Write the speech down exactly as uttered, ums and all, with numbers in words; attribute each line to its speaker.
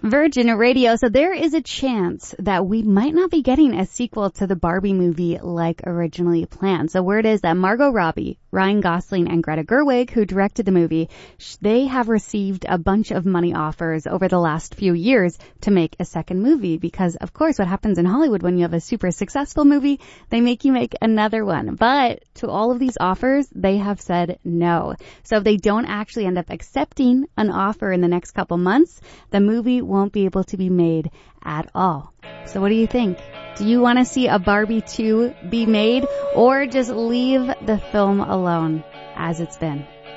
Speaker 1: Virgin Radio. So there is a chance that we might not be getting a sequel to the Barbie movie like originally planned. So word is that Margot Robbie, Ryan Gosling, and Greta Gerwig, who directed the movie, they have received a bunch of money offers over the last few years to make a second movie. Because, of course, what happens in Hollywood when you have a super successful movie, they make you make another one. But to all of these offers, they have said no. So if they don't actually end up accepting an offer in the next couple months, the movie won't be able to be made at all. So what do you think? Do you want to see a Barbie two be made, or just leave the film alone as it's been?